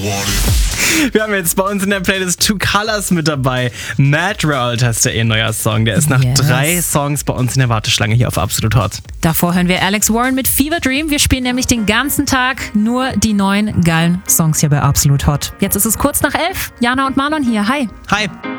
Wir haben jetzt bei uns in der Playlist Two Colors mit dabei. Mad World heißt ja neuer Song. Der ist nach 3 Songs bei uns in der Warteschlange hier auf Absolut Hot. Davor hören wir Alex Warren mit Fever Dream. Wir spielen nämlich den ganzen Tag nur die neuen geilen Songs hier bei Absolut Hot. Jetzt ist es kurz nach 11. Jana und Marlon hier. Hi. Hi.